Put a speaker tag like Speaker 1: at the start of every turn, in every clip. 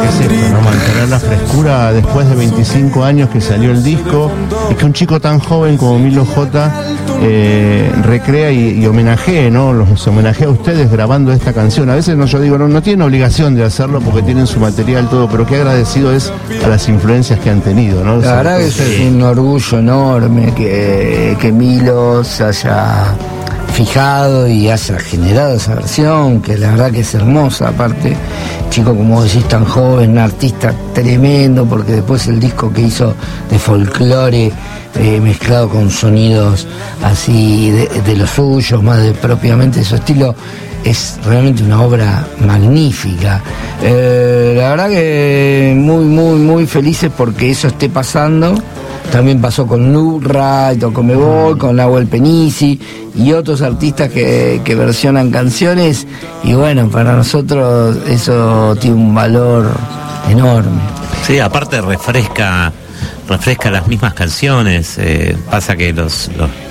Speaker 1: que es esto, ¿no? Mantener la frescura después de 25 años que salió el disco, y que un chico tan joven como Milo J recrea y homenajee, ¿no? Los homenajea a ustedes grabando esta canción. A veces yo digo, no tienen obligación de hacerlo porque tienen su material todo, pero qué agradecido es a las influencias que han tenido, ¿no?
Speaker 2: La verdad que es un orgullo enorme que Milo se haya fijado y haya generado esa versión, que la verdad que es hermosa. Aparte, chico, como decís, tan joven, un artista tremendo, porque después el disco que hizo de folclore mezclado con sonidos así de los suyos, más de propiamente de su estilo, es realmente una obra magnífica. La verdad que muy felices porque eso esté pasando. También pasó con Nurra, con Mebol, con Nahuel Penisi y otros artistas que versionan canciones, y bueno, para nosotros eso tiene un valor enorme.
Speaker 3: Sí, aparte refresca las mismas canciones. Pasa que los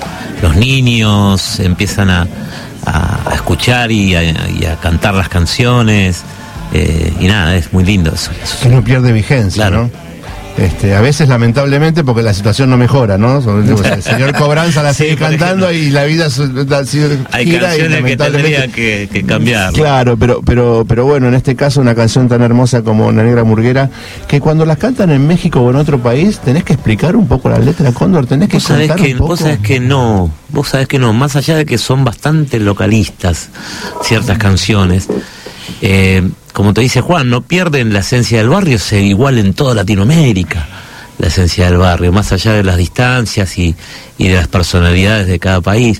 Speaker 3: niños empiezan a escuchar y a cantar las canciones, y nada, es muy lindo eso.
Speaker 1: Que no pierde vigencia, claro, ¿no? A veces lamentablemente porque la situación no mejora, ¿no? El señor Cobranza la sigue cantando y la vida ha sido
Speaker 3: hay canciones que tendrían que cambiar.
Speaker 1: Claro, pero bueno, en este caso una canción tan hermosa como La Negra Murguera, que cuando las cantan en México o en otro país tenés que explicar un poco la letra, Cóndor, tenés que contar un poco.
Speaker 3: Vos sabés que no, más allá de que son bastante localistas ciertas canciones, como te dice Juan, no pierden la esencia del barrio, es igual en toda Latinoamérica, la esencia del barrio, más allá de las distancias y de las personalidades de cada país,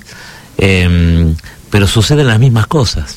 Speaker 3: pero suceden las mismas cosas.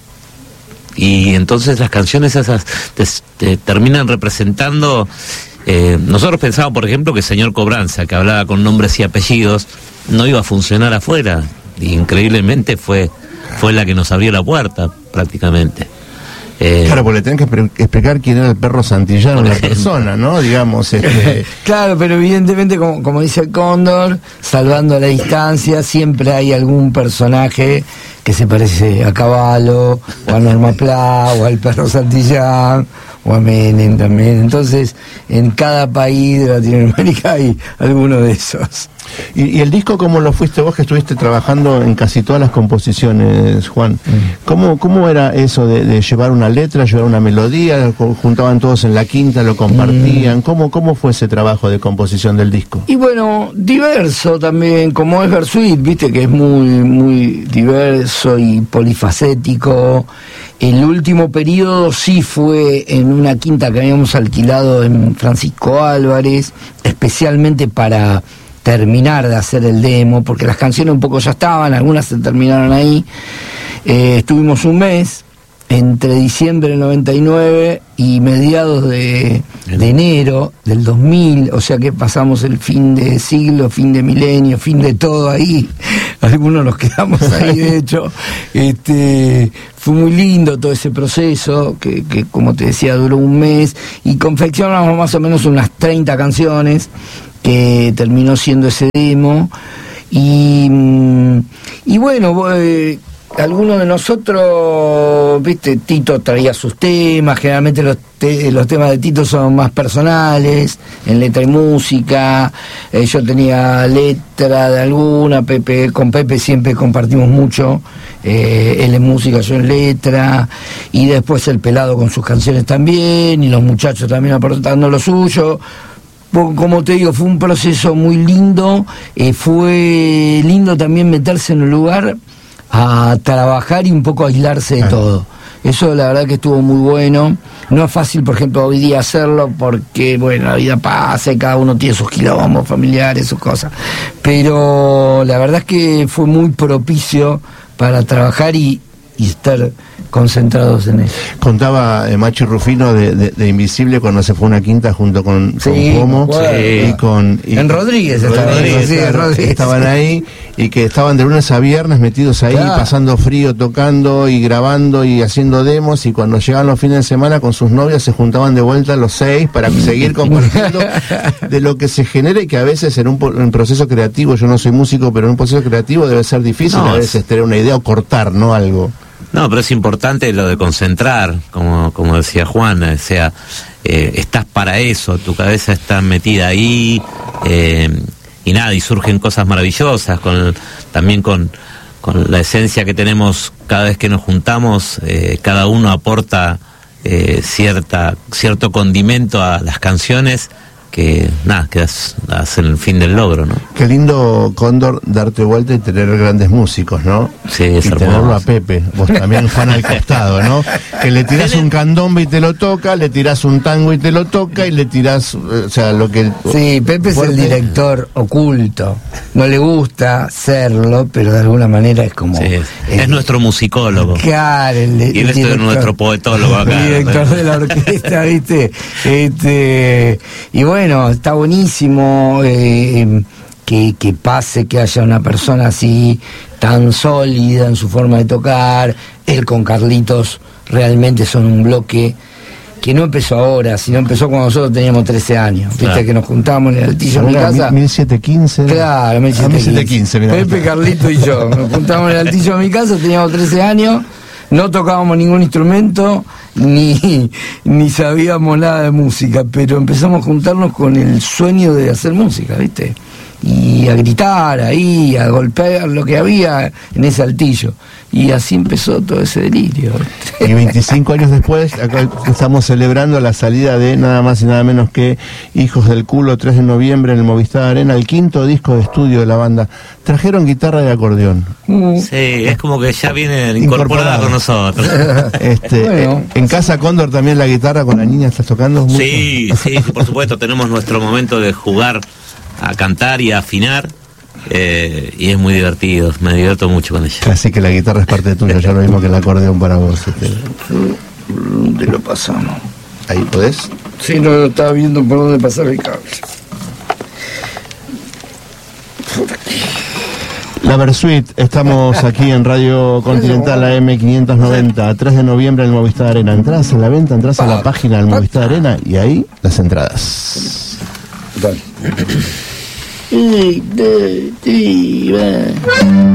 Speaker 3: Y entonces las canciones esas te terminan representando. Nosotros pensábamos, por ejemplo, que Señor Cobranza, que hablaba con nombres y apellidos, no iba a funcionar afuera, y increíblemente fue la que nos abrió la puerta, prácticamente.
Speaker 1: Claro, porque le tienen que explicar quién era el perro Santillano, la persona, ¿no? Digamos,
Speaker 2: Claro, pero evidentemente, como dice el Cóndor, salvando la distancia, siempre hay algún personaje que se parece a Cavallo, o a Norma Pla, o al perro Santillán, o a Menem también. Entonces, en cada país de Latinoamérica hay alguno de esos.
Speaker 1: ¿Y el disco cómo lo fuiste vos, que estuviste trabajando en casi todas las composiciones, Juan? ¿Cómo era eso de llevar una letra, llevar una melodía? ¿Juntaban todos en la quinta, lo compartían? ¿Cómo fue ese trabajo de composición del disco?
Speaker 2: Y bueno, diverso también, como es Versuit, viste que es muy diverso y polifacético. El último periodo sí fue en una quinta que habíamos alquilado en Francisco Álvarez, especialmente para terminar de hacer el demo, porque las canciones un poco ya estaban, algunas se terminaron ahí. Estuvimos un mes, entre diciembre del 99 y mediados de enero del 2000, o sea que pasamos el fin de siglo, fin de milenio, fin de todo ahí. Algunos nos quedamos ahí, de hecho. Fue muy lindo todo ese proceso, que como te decía, duró un mes, y confeccionamos más o menos unas 30 canciones, que terminó siendo ese demo. Y bueno, algunos de nosotros, viste, Tito traía sus temas, generalmente los temas de Tito son más personales, en letra y música. Yo tenía letra de alguna, con Pepe siempre compartimos mucho, él en música, yo en letra, y después el Pelado con sus canciones también, y los muchachos también aportando lo suyo. Como te digo, fue un proceso muy lindo. Fue lindo también meterse en un lugar a trabajar y un poco aislarse de todo. Eso la verdad que estuvo muy bueno. No es fácil, por ejemplo, hoy día hacerlo porque, bueno, la vida pasa y cada uno tiene sus quilombos familiares, sus cosas. Pero la verdad es que fue muy propicio para trabajar y estar concentrados en eso.
Speaker 1: Contaba Machi Rufino de Invisible cuando se fue a una quinta junto con Pomo,
Speaker 2: en Rodríguez
Speaker 1: estaban ahí, y que estaban de lunes a viernes metidos ahí, claro, pasando frío, tocando y grabando y haciendo demos, y cuando llegaban los fines de semana con sus novias se juntaban de vuelta los 6 para seguir compartiendo de lo que se genera, y que a veces en un proceso creativo, yo no soy músico, pero en un proceso creativo debe ser difícil a veces tener una idea o cortar, ¿no? Algo.
Speaker 3: No, pero es importante lo de concentrar, como decía Juana, o sea, estás para eso, tu cabeza está metida ahí, y nada, y surgen cosas maravillosas, también con la esencia que tenemos cada vez que nos juntamos, cada uno aporta cierto condimento a las canciones, que hacen el fin del logro, ¿no?
Speaker 1: Qué lindo, Cóndor, darte vuelta y tener grandes músicos, ¿no?
Speaker 3: Sí, es
Speaker 1: y
Speaker 3: hermoso.
Speaker 1: Tenerlo a Pepe, vos también, Juan, al costado, ¿no? Que le tirás un candombe y te lo toca, le tirás un tango y te lo toca, y le tirás, o sea, lo que...
Speaker 2: Sí, Pepe es el director oculto. No le gusta serlo, pero de alguna manera es como...
Speaker 3: Sí, es nuestro musicólogo.
Speaker 2: Claro,
Speaker 3: Y él es nuestro poetólogo acá.
Speaker 2: El director de la orquesta, ¿viste? Y bueno, está buenísimo que pase, que haya una persona así, tan sólida en su forma de tocar. Él con Carlitos realmente son un bloque que no empezó ahora, sino empezó cuando nosotros teníamos 13 años. Viste,
Speaker 3: Claro.
Speaker 2: Que nos juntábamos en el altillo de mi casa.
Speaker 1: 1715.
Speaker 2: Claro,
Speaker 1: 1715, mirá.
Speaker 2: Pepe, Carlito y yo. Nos juntábamos en el altillo de mi casa, teníamos 13 años, no tocábamos ningún instrumento, ni sabíamos nada de música, pero empezamos a juntarnos con el sueño de hacer música, ¿viste? Y a gritar ahí, a golpear lo que había en ese altillo. Y así empezó todo ese delirio.
Speaker 1: Y 25 años después, acá estamos celebrando la salida de nada más y nada menos que Hijos del Culo, 3 de noviembre en el Movistar Arena, el 5º disco de estudio de la banda. Trajeron guitarra y acordeón.
Speaker 3: Sí, es como que ya viene incorporada con nosotros.
Speaker 2: Bueno.
Speaker 1: En casa, Cóndor, también la guitarra con la niña, ¿estás tocando mucho?
Speaker 3: Sí, por supuesto, tenemos nuestro momento de jugar a cantar y a afinar, y es muy divertido, me divierto mucho con ella.
Speaker 1: Así que la guitarra es parte tuya, ya lo mismo que el acordeón para vos.
Speaker 2: ¿Dónde lo pasamos?
Speaker 1: Ahí podés.
Speaker 2: Sí, no estaba viendo por dónde pasar el cable.
Speaker 1: La Versuit, estamos aquí en Radio Continental AM 590, 3 de noviembre en el Movistar Arena. Entras a la venta, entras a la página del Movistar Arena y ahí las entradas.
Speaker 2: Dale.